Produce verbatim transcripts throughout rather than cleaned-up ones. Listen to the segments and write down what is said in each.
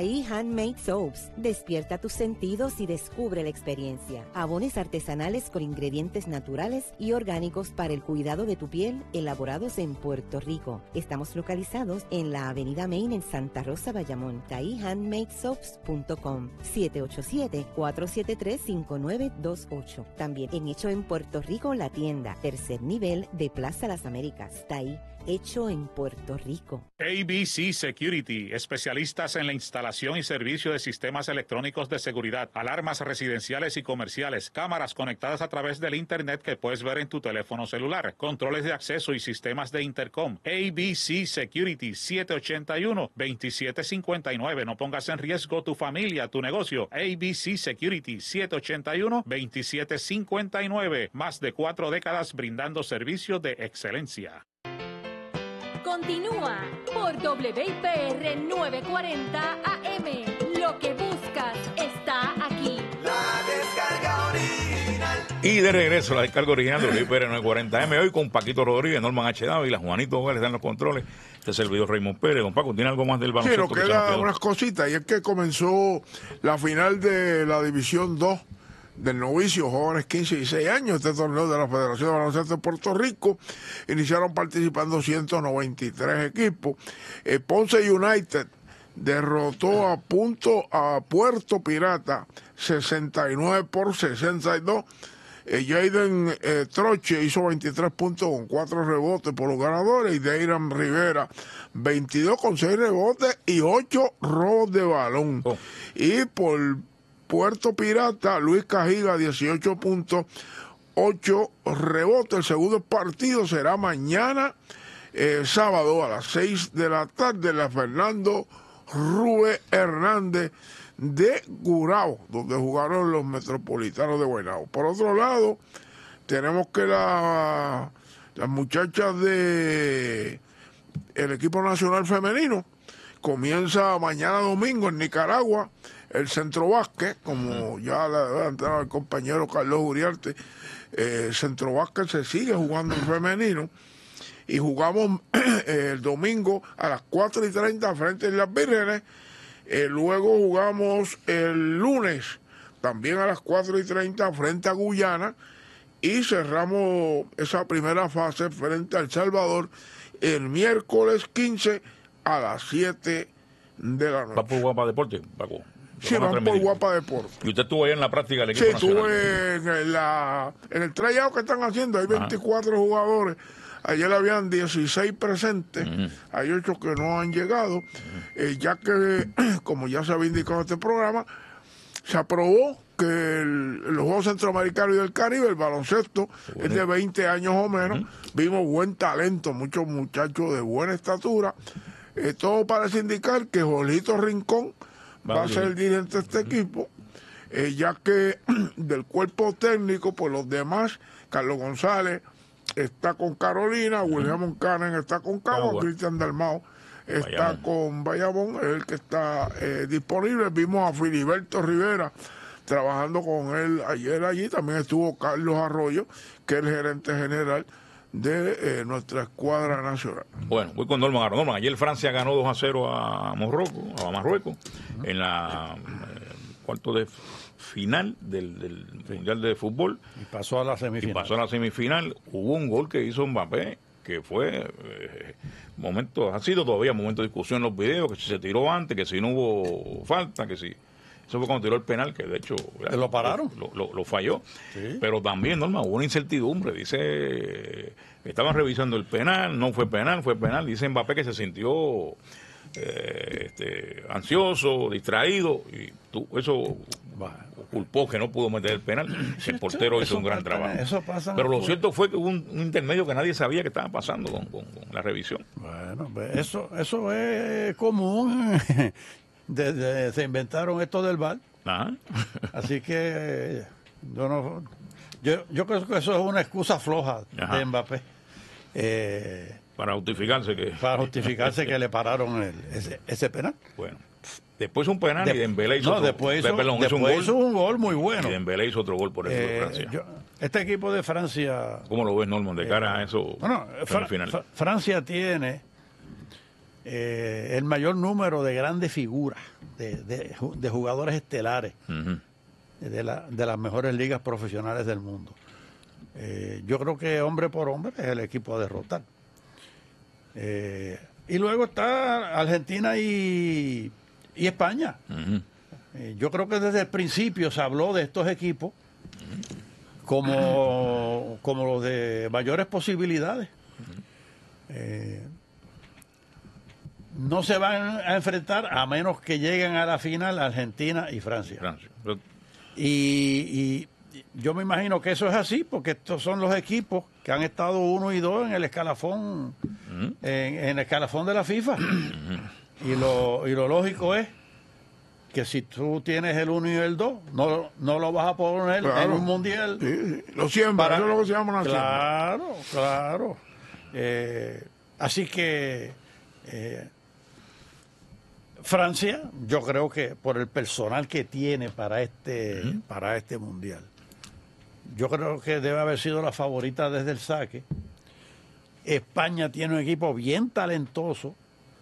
Tahí Handmade Soaps. Despierta tus sentidos y descubre la experiencia. Jabones artesanales con ingredientes naturales y orgánicos para el cuidado de tu piel, elaborados en Puerto Rico. Estamos localizados en la Avenida Main en Santa Rosa, Bayamón. tahí handmade soaps punto com, siete ocho siete, cuatro siete tres, cinco nueve dos ocho. También en Hecho en Puerto Rico, la tienda, tercer nivel de Plaza Las Américas. Tahí, hecho en Puerto Rico. A B C Security, especialistas en la instalación y servicio de sistemas electrónicos de seguridad, alarmas residenciales y comerciales, cámaras conectadas a través del Internet que puedes ver en tu teléfono celular, controles de acceso y sistemas de intercom. A B C Security, siete ocho uno, dos siete cinco nueve. No pongas en riesgo tu familia, tu negocio. A B C Security, siete ocho uno, dos siete cinco nueve. Más de cuatro décadas brindando servicios de excelencia. Continúa por W I P R novecientos cuarenta A M. Lo que buscas está aquí. La descarga original. Y de regreso la descarga original de W I P R novecientos cuarenta A M. Hoy con Paquito Rodríguez, Norman H. Dávila, Juanito Vélez dan los controles. Este es el video Raymond Pérez. Don Paco, ¿tiene algo más del baloncesto? Sí, nos queda unas cositas. Y es que comenzó la final de la División dos del novicio, jóvenes quince y dieciséis años, este torneo de la Federación de Baloncesto de Puerto Rico. Iniciaron participando ciento noventa y tres equipos. Eh, Ponce United derrotó a punto a Puerto Pirata sesenta y nueve por sesenta y dos. Eh, Jaden eh, Troche hizo veintitrés puntos con cuatro rebotes por los ganadores, y Deiran Rivera veintidós con seis rebotes y ocho robos de balón. Oh. Y por Puerto Pirata, Luis Cajiga, dieciocho puntos, ocho rebotes. El segundo partido será mañana, eh, sábado, a las seis de la tarde, la Fernando Rubén Hernández de Gurabo, donde jugaron los Metropolitanos de Guaynabo. Por otro lado, tenemos que la, las muchachas de el equipo nacional femenino comienza mañana domingo en Nicaragua el Centro Básquet, como ya le adelantaba el compañero Carlos Uriarte. eh, Centro Básquet se sigue jugando en femenino, y jugamos eh, el domingo a las cuatro y treinta frente a las Vírgenes. Eh, luego jugamos el lunes también a las cuatro y treinta frente a Guyana, y cerramos esa primera fase frente a El Salvador el miércoles quince a las siete de la noche. ¿Va por Guapa Deporte, Paco? Sí, vamos por Guapa Deporte. ¿Y usted estuvo ahí en la práctica del equipo sí, nacional? Sí, estuve en, la, en el tryout que están haciendo. Hay veinticuatro Ajá. jugadores. Ayer habían dieciséis presentes. Uh-huh. Hay ocho que no han llegado. Uh-huh. Eh, ya que, como ya se había indicado en este programa, se aprobó que el, los Juegos Centroamericanos y del Caribe, el baloncesto, bueno. es de veinte años o menos. Uh-huh. Vimos buen talento, muchos muchachos de buena estatura. Eh, todo parece indicar que Jorgito Rincón va, va a ser el dirigente de este uh-huh. equipo, eh, ya que del cuerpo técnico, pues los demás, Carlos González está con Carolina, uh-huh. William Moncanen está con Cabo, Cristian Dalmau está Bayamón. con Bayamón, es el que está eh, disponible. Vimos a Filiberto Rivera trabajando con él ayer allí. También estuvo Carlos Arroyo, que es el gerente general de eh, nuestra escuadra nacional. Bueno, voy con Norman Aro. Norman, ayer Francia ganó dos a cero a Marruecos, a Marruecos uh-huh. en la eh, cuarto de final del, del Mundial de Fútbol. Y pasó a la semifinal. Y pasó a la semifinal. Hubo un gol que hizo Mbappé, que fue eh, momento, ha sido todavía momento de discusión en los videos, que si se tiró antes, que si no hubo falta, que si... Eso fue cuando tiró el penal, que de hecho... ¿Lo pararon? Lo, lo, lo falló. Sí. Pero también, Norma, hubo una incertidumbre. Dice, estaban revisando el penal, no fue penal, fue penal. Dice Mbappé que se sintió eh, este, ansioso, distraído, y tú, eso culpó que no pudo meter el penal. El portero hizo eso un gran pasa, trabajo. Eso pasa Pero lo fue. cierto fue que hubo un, un intermedio que nadie sabía que estaba pasando con, con, con la revisión. Bueno, eso, eso es común. De, de, se inventaron esto del V A R. Ajá. Así que yo no yo, yo creo que eso es una excusa floja Ajá. de Mbappé. Eh, para justificarse que para justificarse que le pararon el, ese, ese penal. Bueno, después un penal de, y Dembélé hizo no, otro, después hizo, perdón, después hizo, un, hizo gol, un gol muy bueno. Y Dembélé hizo otro gol por el eh, de Francia. Yo, este equipo de Francia... ¿Cómo lo ves, Norman, de cara eh, a eso? Bueno, Fra final? Fra Francia tiene... Eh, el mayor número de grandes figuras, de, de, de jugadores estelares uh-huh. de, la, de las mejores ligas profesionales del mundo. Eh, yo creo que hombre por hombre es el equipo a derrotar. Eh, y luego está Argentina y, y España. Uh-huh. Eh, yo creo que desde el principio se habló de estos equipos uh-huh. como, como los de mayores posibilidades. Uh-huh. Eh, no se van a enfrentar a menos que lleguen a la final Argentina y Francia. Francia. Pero... Y, y yo me imagino que eso es así, porque estos son los equipos que han estado uno y dos en el escalafón, uh-huh. en, en el escalafón de la FIFA. Uh-huh. Y lo, y lo lógico es que si tú tienes el uno y el dos, no, no lo vas a poner claro. en un mundial. Sí, sí. Lo siembra, para... eso es lo que se llama una Claro, siembra. claro. Eh, así que eh, Francia, yo creo que por el personal que tiene para este, uh-huh. para este mundial, yo creo que debe haber sido la favorita desde el saque. España tiene un equipo bien talentoso,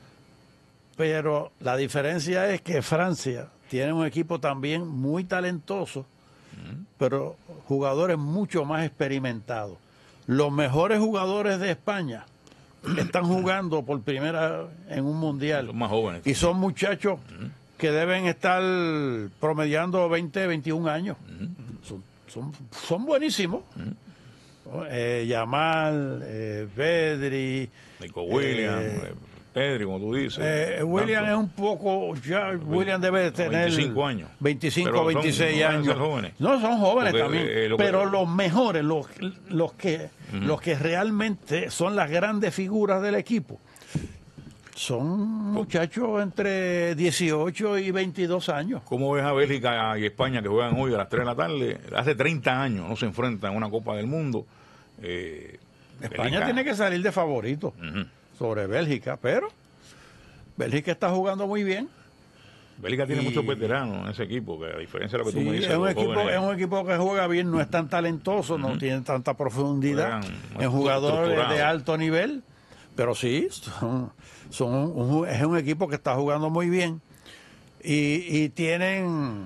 pero la diferencia es que Francia tiene un equipo también muy talentoso, uh-huh. pero jugadores mucho más experimentados. Los mejores jugadores de España están jugando por primera vez en un mundial. Son más jóvenes. Y son muchachos uh-huh. que deben estar promediando veinte, veintiún años. Uh-huh. Son, son, son buenísimos. Uh-huh. Eh, Yamal, eh, Pedri, Nico Williams, eh, Pedri, como tú dices. Eh, William es un poco, ya William debe tener veinticinco años. veinticinco, veintiséis son, años. No, jóvenes. no, son jóvenes Porque, también. eh, lo pero que... los mejores, los, los, que, uh-huh. los que realmente son las grandes figuras del equipo, son muchachos entre dieciocho y veintidós años. ¿Cómo ves a Bélgica y España que juegan hoy a las tres de la tarde? Hace treinta años no se enfrentan en una Copa del Mundo. Eh, España Bélgica... tiene que salir de favorito. Uh-huh. Sobre Bélgica, pero Bélgica está jugando muy bien. Bélgica tiene y... muchos veteranos en ese equipo, que a diferencia de lo que sí, tú me dices. Es un, equipo, jóvenes... es un equipo que juega bien, no es tan talentoso, uh-huh. no tiene tanta profundidad en jugadores de alto nivel, pero sí, son, son un, es un equipo que está jugando muy bien. Y, y tienen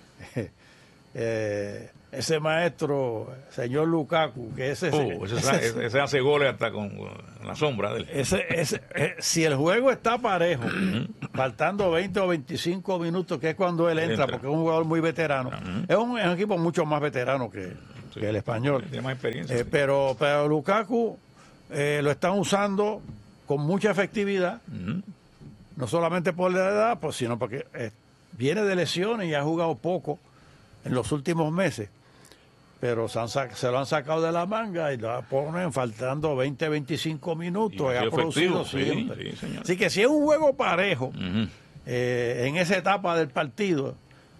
eh, ese maestro, señor Lukaku, que ese, oh, ese, ese, ese, ese hace goles hasta con, con la sombra de él. Ese, ese, eh, si el juego está parejo, uh-huh. faltando veinte o veinticinco minutos, que es cuando él entra, entra. porque es un jugador muy veterano, uh-huh. es, un, es un equipo mucho más veterano que, sí. que el español. Tiene más experiencia. Eh, sí. pero, pero Lukaku eh, lo están usando con mucha efectividad, uh-huh. no solamente por la edad, pues, sino porque eh, viene de lesiones y ha jugado poco en los últimos meses. Pero se, han, se lo han sacado de la manga y lo ponen faltando veinte, veinticinco minutos y, y ha producido siempre. Sí, sí, así que si es un juego parejo, uh-huh. eh, en esa etapa del partido,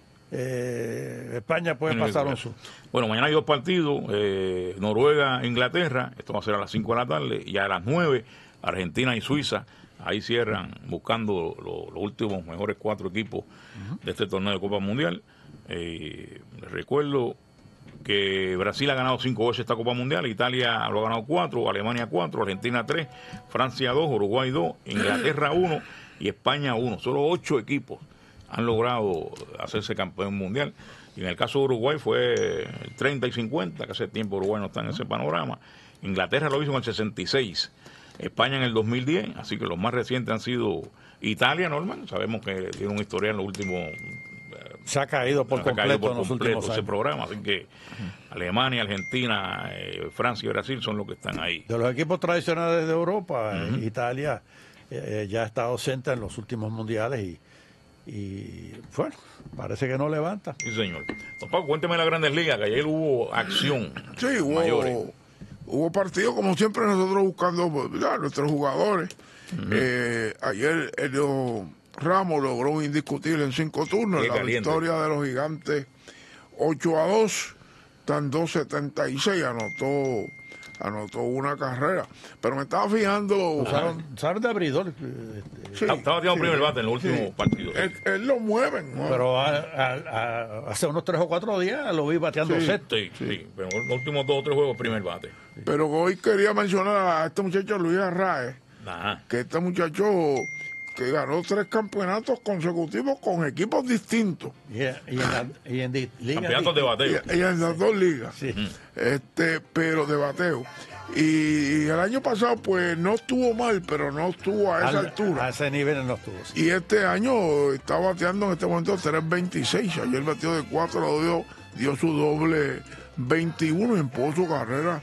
eh, España puede bueno, pasar un susto. Bueno, mañana hay dos partidos, eh, Noruega, Inglaterra, esto va a ser a las cinco de la tarde, y a las nueve, Argentina y Suiza. Ahí cierran buscando los lo últimos mejores cuatro equipos uh-huh. de este torneo de Copa Mundial. Eh, les recuerdo que Brasil ha ganado cinco veces esta Copa Mundial, Italia lo ha ganado cuatro, Alemania cuatro, Argentina tres, Francia dos, Uruguay dos, Inglaterra uno y España uno. Solo ocho equipos han logrado hacerse campeón mundial. Y en el caso de Uruguay fue el treinta y cincuenta, que hace tiempo Uruguay no está en ese panorama. Inglaterra lo hizo en el sesenta y seis, España en el dos mil diez, así que los más recientes han sido Italia, Norman. Sabemos que tiene un historial en los últimos... Se ha caído por completo, caído por en los completo últimos ese años. programa, así que uh-huh. Alemania, Argentina, eh, Francia y Brasil son los que están ahí. De los equipos tradicionales de Europa, uh-huh. eh, Italia eh, ya está ausente en los últimos mundiales y, y bueno, parece que no levanta. Sí, señor. Don Pablo, cuénteme las Grandes Ligas, que ayer hubo acción. Sí, hubo, hubo partido, como siempre nosotros buscando ya, nuestros jugadores. Uh-huh. Eh, ayer ellos... Ramos logró un indiscutible en cinco turnos. Qué la caliente. Victoria de los Gigantes ocho a dos, están dos setenta y seis, anotó anotó una carrera, pero me estaba fijando usaron, usaron de abridor sí, estaba tirando sí, primer bate en los últimos sí. partidos él, él lo mueven, ¿no? Pero a, a, a, hace unos tres o cuatro días lo vi bateando sí, sexto sí, sí. sí, pero en los últimos dos o tres juegos primer bate sí. Pero hoy quería mencionar a este muchacho Luis Arraez, Ajá. que este muchacho que ganó tres campeonatos consecutivos con equipos distintos. Y, en- y en, la- y en di- ligas Campeonatos de di- bateo. Y, y en las dos ligas. Sí. Este, pero de bateo. Y, y el año pasado, pues no estuvo mal, pero no estuvo a esa al- altura. A ese nivel no estuvo. sí. Y este año está bateando en este momento tres veintiséis. Ayer batió de cuatro, dio, dio su doble veintiuno y empujó su carrera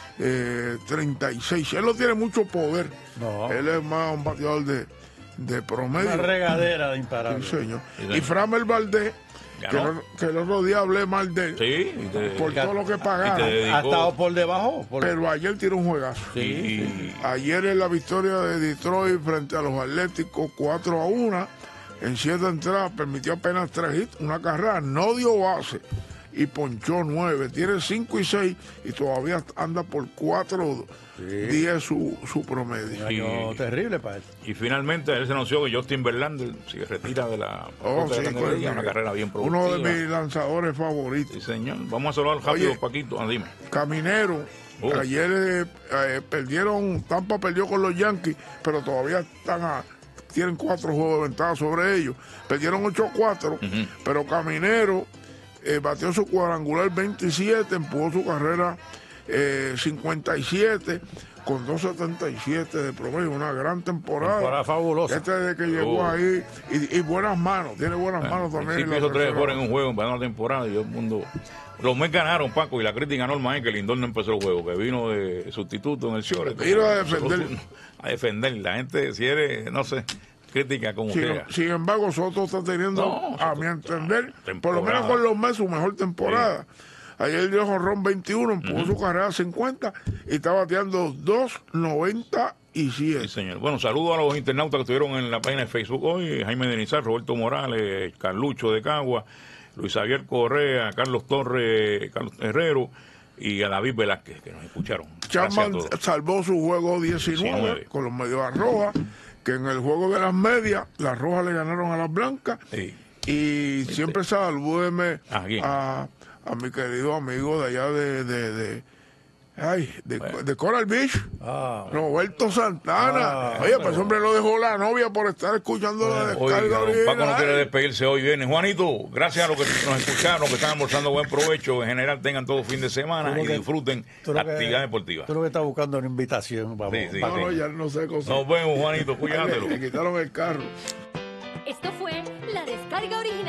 eh, treinta y seis. Él no tiene mucho poder. No. Él es más un bateador de, de promedio. Una regadera de imparable. Sí, señor. Sí, Y señor. Framer Valdés, que, Ganó. lo- que el otro día hablé mal de él, Sí, y te- por todo lo que y te pagaron. dedicó- Ha estado por debajo. por- Pero ayer tiró un juegazo. y- y- Ayer en la victoria de Detroit frente a los Atléticos cuatro a uno, en siete entradas permitió apenas tres hits, una carrera, no dio base y ponchó nueve. Tiene cinco y seis y todavía anda por cuatro diez su, su Un promedio. año Y- terrible para él. y finalmente él se anunció que Justin Verlander se retira de la Oh, de sí, la pues, Liga, una carrera bien productiva. uno de mis lanzadores favoritos. Sí, señor. Vamos a hablar rápido, Oye. Paquito. Ah, dime. Caminero, Oh. ayer eh, eh, perdieron, Tampa perdió con los Yankees, pero todavía están a, tienen cuatro juegos de ventaja sobre ellos. Perdieron ocho a cuatro, pero Caminero eh, batió su cuadrangular veintisiete, empujó su carrera eh, cincuenta y siete con dos setenta y siete de promedio, una gran temporada. Temporada fabulosa. Este desde que llegó Oh. ahí, y, y buenas manos, tiene buenas manos también. en Principio la hizo tres tercera. goles en un juego, empezó la temporada y todo el mundo. Los Mets ganaron, Paco, y la crítica normal es que Lindor no empezó el juego, que vino de sustituto en el Ciore. Vino a defender. A defender. La gente, si eres, no sé, crítica como Sin, sea. sin embargo, Soto está teniendo, No, a Soto mi entender, está- por lo menos temporada. con los Mets, su mejor temporada. Ayer dio jonrón veintiuno, empujó su carrera a cincuenta y está bateando dos noventa y Sí, siete. señor. Bueno, saludos a los internautas que estuvieron en la página de Facebook hoy: Jaime Denizar, Roberto Morales, Carlucho de Cagua, Luis Javier Correa, Carlos Torres, Carlos Herrero y a David Velázquez, que nos escucharon. Gracias a Chapman todos. salvó su juego diecinueve, diecinueve. con los medios rojas, que en el juego de las medias, las rojas le ganaron a las blancas. Sí. Y siempre salúdeme ¿A quién? a, a mi querido amigo de allá de, de, de, ay, de, de Coral Beach, Ah, Roberto Santana. Ah, Oye, pues ese hombre lo dejó la novia por estar escuchando la Oiga, descarga don Paco no original. quiere despedirse hoy viernes. Juanito, gracias a los que nos escucharon, que están almorzando buen provecho. En general, tengan todo fin de semana Tú lo y que- disfruten tú la lo que- actividad deportiva. tú lo que estás buscando es una invitación. Vamos, Sí, sí. No, no, ya no sé cosas. Nos vemos, Juanito. Cuídatelo. Le quitaron el carro. Esto fue La Descarga Original.